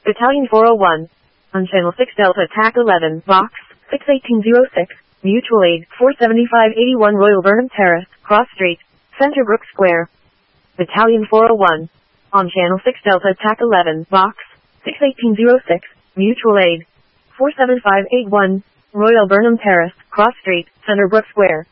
Battalion 401. On Channel 6 Delta TAC 11, Box 61806, Mutual Aid 47581 Royal Burnham Terrace, Cross Street, Centerbrook Square. Battalion 401. On Channel 6 Delta TAC 11, Box 61806, Mutual Aid 47581 Royal Burnham Terrace, Cross Street, Centerbrook Square.